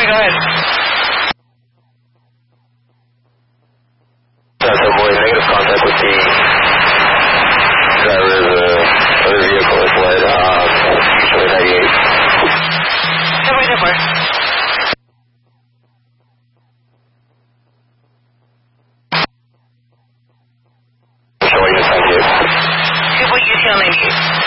go ahead. Boy, negative contact with the driver of the other vehicle that's led, usually 98. Subway, Subway. Showing us 98. 2.UTL 98.